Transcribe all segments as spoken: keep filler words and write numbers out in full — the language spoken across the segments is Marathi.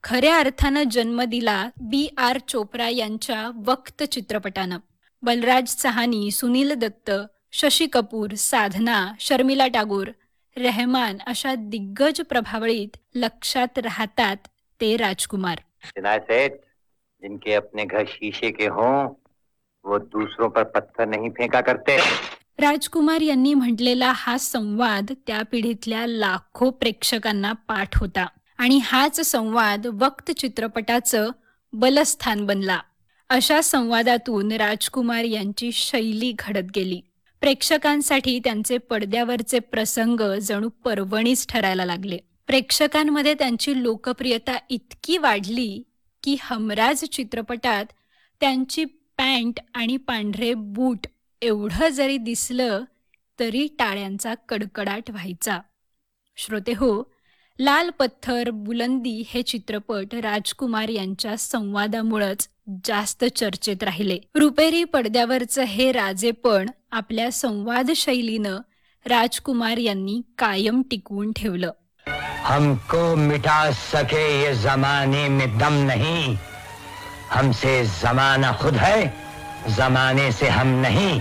खऱ्या अर्थानं जन्म दिला बी आर चोप्रा यांच्या वक्त चित्रपटानं. बलराज सहानी, सुनील दत्त, शशी कपूर, साधना, शर्मिला टागोर, रहमान अशा दिग्गज प्रभावळीत लक्षात राहतात ते राजकुमार. जिनके अपने घर शीशे के हों वो दूसरों पर पत्थर नहीं फेंका करते. राजकुमार यांनी म्हटलेला हा संवाद त्या पिढीतल्या लाखो प्रेक्षकांना पाठ होता आणि हाच संवाद वक्त चित्रपटाचं बलस्थान बनला. अशा संवादातून राजकुमार यांची शैली घडत गेली. प्रेक्षकांसाठी त्यांचे पडद्यावरचे प्रसंग जणू पर्वणीच ठरायला लागले. प्रेक्षकांमध्ये त्यांची लोकप्रियता इतकी वाढली की हमराज चित्रपटात त्यांची पॅन्ट आणि पांढरे बूट एवढं जरी दिसलं तरी टाळ्यांचा कडकडाट व्हायचा. श्रोते हो, लाल पत्थर, बुलंदी हे चित्रपट राजकुमार यांच्या संवादामुळेच जास्त चर्चेत राहिले. रुपेरी पडद्यावरचं हे राजेपण आपल्या संवाद शैलीनं राजकुमार यांनी कायम टिकवून ठेवलं. हमको मिटा सके ये जमाने में दम नहीं, हमसे जमाना खुद है, जमाने से हम नहीं.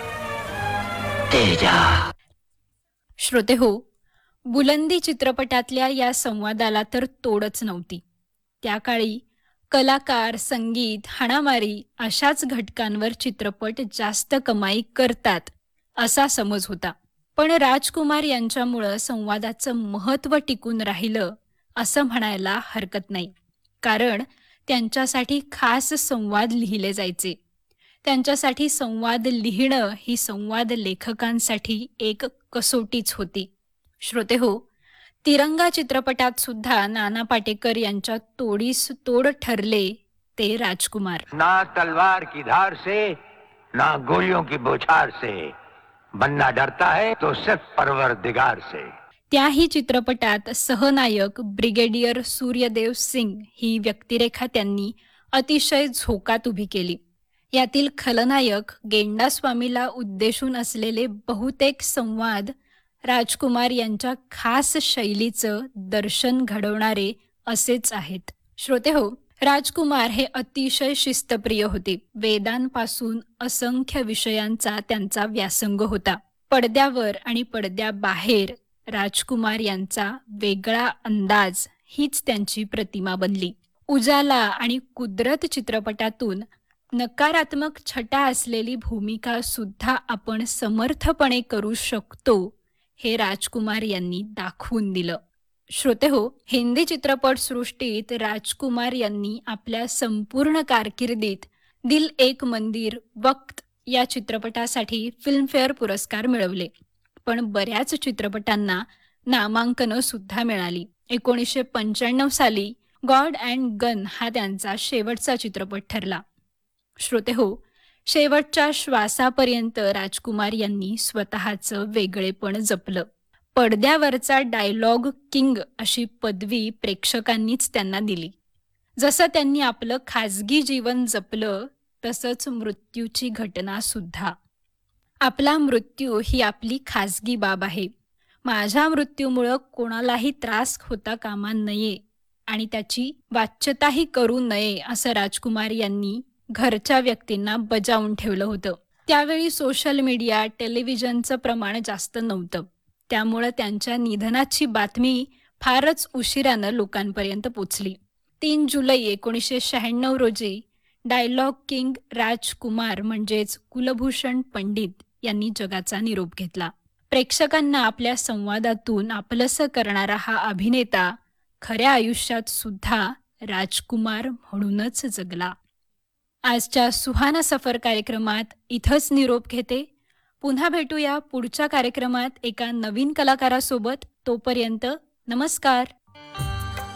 तेजा. श्रोते हो, बुलंदी चित्रपटातल्या या संवादाला तर तोडच नव्हती. त्या काळी कलाकार, संगीत, हाणामारी अशाच घटकांवर चित्रपट जास्त कमाई करतात असा समज होता. पण राजकुमार यांच्यामुळं संवादाचं महत्त्व टिकून राहिलं असं म्हणायला हरकत नाही. कारण त्यांच्यासाठी खास संवाद लिहिले जायचे. त्यांच्यासाठी संवाद लिहिणं ही संवाद लेखकांसाठी एक कसोटीच होती. श्रोते हो, तिरंगा चित्रपटात सुद्धा नाना पाटेकर यांच्या तोडीस तोड ठरले ते राजकुमार. ना तलवार की धार से, ना गोलियों की बौछार से, बनना डरता है तो सिर्फ परवरदिगार से. त्याही चित्रपटात सहनायक ब्रिगेडियर सूर्यदेव सिंग ही व्यक्तिरेखा त्यांनी अतिशय झोकात उभी केली. यातील खलनायक गेंडास्वामीला उद्देशून असलेले बहुतेक संवाद राजकुमार यांच्या खास शैलीचं दर्शन घडवणारे असेच आहेत. श्रोते हो, राजकुमार हे अतिशय शिस्तप्रिय होते. वेदांपासून असंख्य विषयांचा त्यांचा व्यासंग होता. पडद्यावर आणि पडद्याबाहेर राजकुमार यांचा वेगळा अंदाज हीच त्यांची प्रतिमा बनली. उजाला आणि कुदरत चित्रपटातून नकारात्मक छटा असलेली भूमिका सुद्धा आपण समर्थपणे करू शकतो हे राजकुमार यांनी दाखवून दिलं. श्रोते हो, हिंदी चित्रपटसृष्टीत राजकुमार यांनी आपल्या संपूर्ण कारकिर्दीत दिल एक मंदिर, वक्त या चित्रपटासाठी फिल्मफेअर पुरस्कार मिळवले. पण बऱ्याच चित्रपटांना नामांकनं सुद्धा मिळाली. एकोणीसशे पंच्याण्णव साली गॉड अँड गन हा त्यांचा शेवटचा चित्रपट ठरला. श्रोते हो, शेवटच्या श्वासापर्यंत राजकुमार यांनी स्वतःचं वेगळेपण जपलं. पडद्यावरचा डायलॉग किंग अशी पदवी प्रेक्षकांनीच त्यांना दिली. जसं त्यांनी आपलं खाजगी जीवन जपलं तसंच मृत्यूची घटना सुद्धा. आपला मृत्यू ही आपली खाजगी बाब आहे. माझ्या मृत्यूमुळं कोणालाही त्रास होता कामा नये आणि त्याची वाच्यताही करू नये असं राजकुमार यांनी घरच्या व्यक्तींना बजावून ठेवलं होतं. त्यावेळी सोशल मीडिया, टेलिव्हिजनचं प्रमाण जास्त नव्हतं. त्यामुळं त्यांच्या निधनाची बातमी फारच उशिरानं लोकांपर्यंत पोचली. तीन जुलै एकोणीसशे शहाण्णव रोजी डायलॉग किंग राजकुमार म्हणजेच कुलभूषण पंडित यांनी जगाचा निरोप घेतला. प्रेक्षकांना आपल्या संवादातून आपलंसं करणारा हा अभिनेता खऱ्या आयुष्यात सुद्धा राजकुमार म्हणूनच जगला. आजच्या सुहाना सफर कार्यक्रमात इथंच निरोप घेते. पुन्हा भेटूया पुढच्या कार्यक्रमात एका नवीन कलाकारासोबत. तोपर्यंत नमस्कार.